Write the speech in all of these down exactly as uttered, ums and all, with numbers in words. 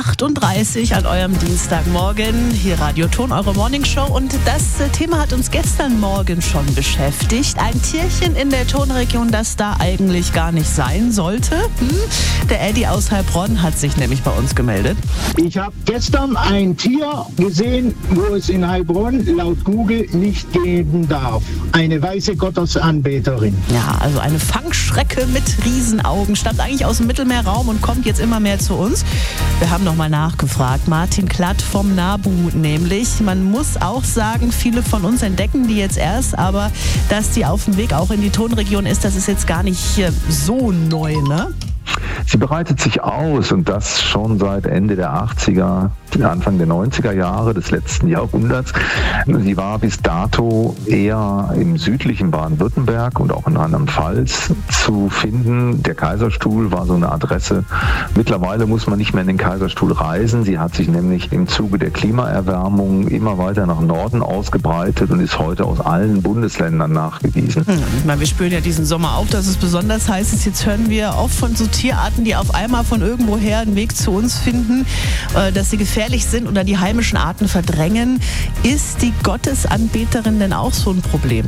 achtunddreißig an eurem Dienstagmorgen. Hier Radio Ton, eure Morningshow. Und das Thema hat uns gestern Morgen schon beschäftigt. Ein Tierchen in der Tonregion, das da eigentlich gar nicht sein sollte. Hm? Der Eddie aus Heilbronn hat sich nämlich bei uns gemeldet. Ich habe gestern ein Tier gesehen, wo es in Heilbronn laut Google nicht geben darf. Eine weiße Gottesanbeterin. Ja, also eine Fangschrecke mit Riesenaugen. Stammt eigentlich aus dem Mittelmeerraum und kommt jetzt immer mehr zu uns. Wir haben nochmal nachgefragt. Martin Klatt vom NABU nämlich. Man muss auch sagen, viele von uns entdecken die jetzt erst, aber dass die auf dem Weg auch in die Tonregion ist, das ist jetzt gar nicht so neu, ne? Sie bereitet sich aus und das schon seit Ende der achtziger, Anfang der neunziger Jahre des letzten Jahrhunderts. Sie war bis dato eher im südlichen Baden-Württemberg und auch in Rheinland-Pfalz zu finden. Der Kaiserstuhl war so eine Adresse. Mittlerweile muss man nicht mehr in den Kaiserstuhl reisen. Sie hat sich nämlich im Zuge der Klimaerwärmung immer weiter nach Norden ausgebreitet und ist heute aus allen Bundesländern nachgewiesen. Hm, ich meine, wir spüren ja diesen Sommer auch, dass es besonders heiß ist. Jetzt hören wir oft von so Tierarten, die auf einmal von irgendwoher einen Weg zu uns finden, dass sie gefährlich sind oder die heimischen Arten verdrängen. Ist die Gottesanbeterin denn auch so ein Problem?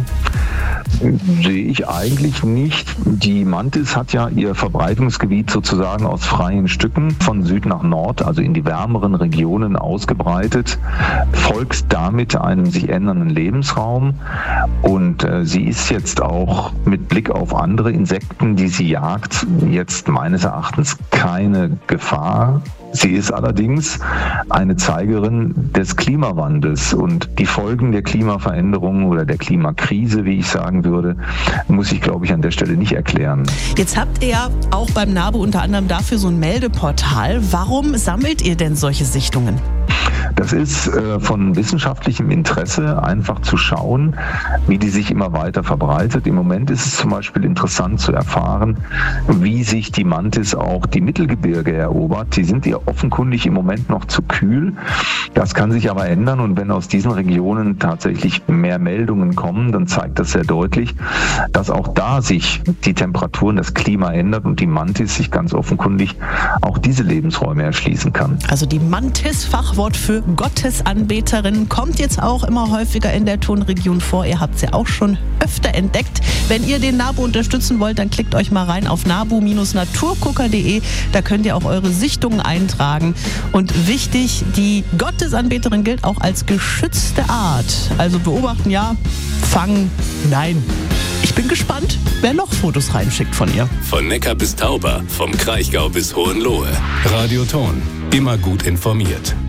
Sehe ich eigentlich nicht. Die Mantis hat ja ihr Verbreitungsgebiet sozusagen aus freien Stücken von Süd nach Nord, also in die wärmeren Regionen ausgebreitet, folgt damit einem sich ändernden Lebensraum und äh, sie ist jetzt auch mit Blick auf andere Insekten, die sie jagt, jetzt meines Erachtens keine Gefahr. Sie ist allerdings eine Zeigerin des Klimawandels und die Folgen der Klimaveränderung oder der Klimakrise, wie ich sagen würde, muss ich, glaube ich, an der Stelle nicht erklären. Jetzt habt ihr ja auch beim NABU unter anderem dafür so ein Meldeportal. Warum sammelt ihr denn solche Sichtungen? Das ist äh, von wissenschaftlichem Interesse, einfach zu schauen, wie die sich immer weiter verbreitet. Im Moment ist es zum Beispiel interessant zu erfahren, wie sich die Mantis auch die Mittelgebirge erobert. Die sind ihr offenkundig im Moment noch zu kühl. Das kann sich aber ändern und wenn aus diesen Regionen tatsächlich mehr Meldungen kommen, dann zeigt das sehr deutlich, dass auch da sich die Temperaturen, das Klima ändert und die Mantis sich ganz offenkundig auch diese Lebensräume erschließen kann. Also die Mantis, Fachwort für Gottesanbeterin, kommt jetzt auch immer häufiger in der Tonregion vor. Ihr habt sie auch schon öfter entdeckt. Wenn ihr den NABU unterstützen wollt, dann klickt euch mal rein auf nabu Bindestrich naturgucker Punkt de. Da könnt ihr auch eure Sichtungen eintragen. Und wichtig, die Gottesanbeterin gilt auch als geschützte Art. Also beobachten ja, fangen nein. Ich bin gespannt, wer noch Fotos reinschickt von ihr. Von Neckar bis Tauber, vom Kraichgau bis Hohenlohe. Radio Ton, immer gut informiert.